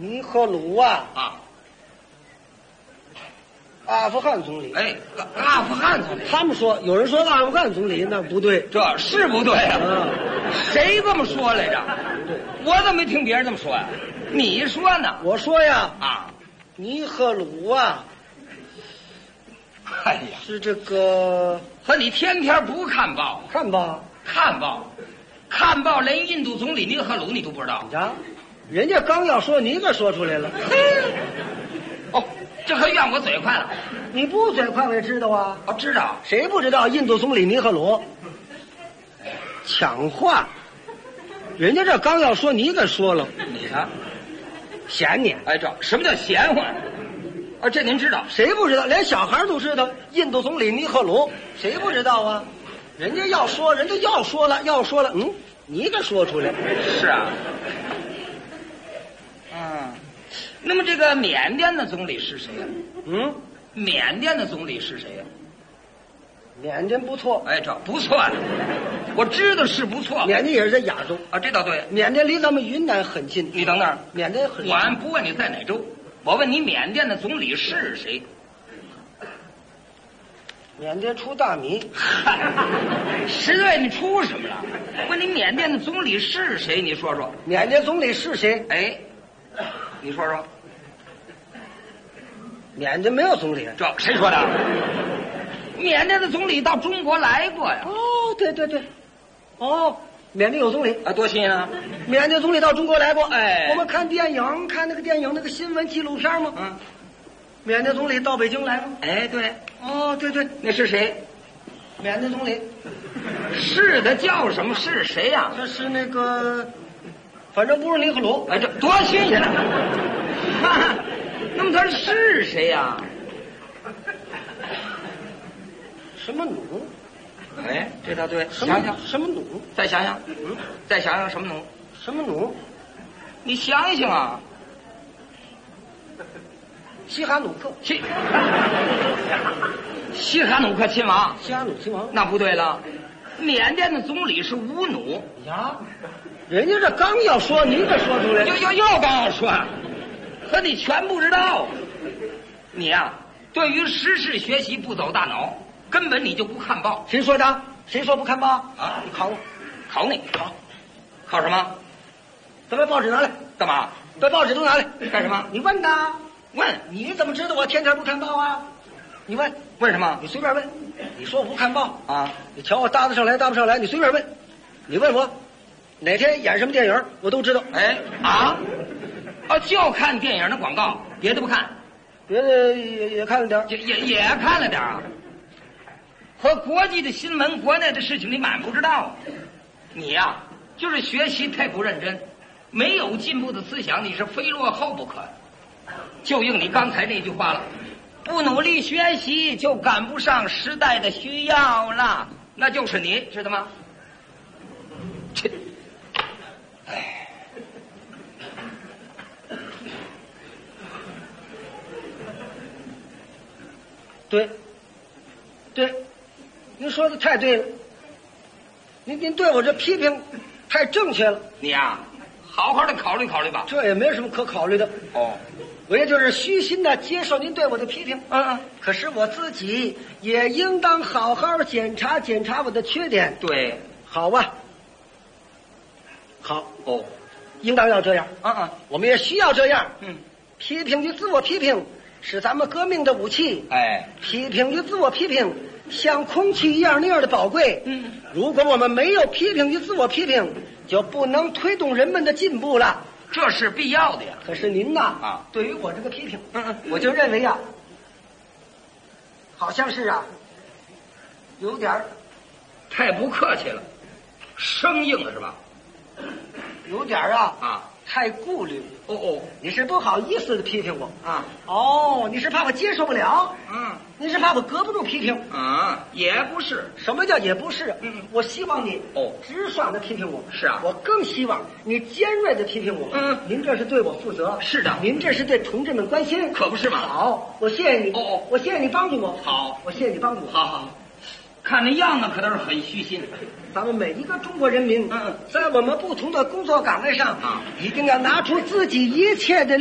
尼赫鲁啊，阿富汗总理。 哎，阿富汗总理。 他们说，有人说阿富汗总理那不对， 这是不对啊。谁这么说来着？ 对， 我怎么没听别人这么说呀？你说呢？ 我说呀，尼赫鲁啊， 哎呀， 是这个和你天天不看报， 看吧， 看报，连印度总理尼赫鲁你都不知道呀？人家刚要说，你可说出来了。 哦，这可怨我嘴快了。 你不嘴快我也知道啊。 哦，知道。 谁不知道印度总理尼赫鲁？抢话，人家这刚要说，你可说了。 你看， 闲你。 哎，这什么叫闲话？啊，这您知道？ 谁不知道？连小孩都知道印度总理尼赫鲁，谁不知道啊？人家要说，人家要说了，你可说出来。 是啊。那么这个缅甸的总理是谁呀？缅甸的总理是谁呀？ 缅甸不错。 哎，这不错的，我知道是不错。 缅甸也是在亚洲啊，这倒对。 缅甸离咱们云南很近。 你等等， 缅甸很近。 我不问你在哪州，我问你缅甸的总理是谁？ 缅甸出大米。 实在你出什么了？问你缅甸的总理是谁？你说说。 缅甸总理是谁？ 哎，你说说。 缅甸没有总理。 这谁说的？缅甸的总理到中国来过呀。 哦，对，哦，缅甸有总理啊，多新鲜啊！ 缅甸总理到中国来过。 哎， 我们看电影，看那个电影那个新闻纪录片吗？缅甸总理到北京来吗？ 哎，对。 哦，对， 那是谁？ 缅甸总理。 是的，叫什么？是谁呀？ 这是那个，反正不是尼赫鲁。 哎，这多新鲜啊！那么他是谁呀？ 什么弩？ 哎，这倒对。 想想什么弩？ 再想想，再想想什么弩？ 什么弩？ 你想一想啊。 西哈努克。 西哈努克亲王。 西哈努亲王？ 那不对了，缅甸的总理是吴努呀。人家这刚要说，你可说出来。 又刚要说，和你全不知道。你呀，对于时事学习不走大脑，根本你就不看报。 谁说的？谁说不看报啊？ 你考我， 考你，考什么？ 都把报纸拿来。 干嘛？ 把报纸都拿来。 干什么？ 你问他。 问你怎么知道我天天不看报啊？你问什么？ 你随便问。你说我不看报啊？ 你瞧我搭得上来搭不上来，你随便问。你问我哪天演什么电影，我都知道。 哎就看电影的广告，别的不看。 别的也看了点， 也看了点啊。和国际的新闻、国内的事情你满不知道。你呀，就是学习太不认真，没有进步的思想，你是非落后不可。就应你刚才那句话了，不努力学习就赶不上时代的需要了，那就是你知道吗？哎， 对，您说的太对了，您对我这批评太正确了。 你呀，好好的考虑考虑吧。 这也没什么可考虑的。我也就是虚心的接受您对我的批评。可是我自己也应当好好检查检查我的缺点。 对， 好吧。好应当要这样。我们也需要这样。批评与自我批评是咱们革命的武器。批评与自我批评像空气一样那样的宝贵。如果我们没有批评与自我批评，就不能推动人们的进步了。 这是必要的呀。 可是您呐，对于我这个批评，我就认为好像是有点太不客气了，生硬了是吧？ 有点太顾虑。你是不好意思的批评我你是怕我接受不了。你是怕我隔不住批评。 也不是。 什么叫也不是？我希望你直爽的批评我。 是啊。 我更希望你尖锐的批评我。您这是对我负责。 是的。 您这是对同志们关心。 可不是吗？ 好，我谢谢你。我谢谢你帮助我。 好， 我谢谢你帮助我。 好，看那样子可都是很虚心。 咱们每一个中国人民，在我们不同的工作岗位上，一定要拿出自己一切的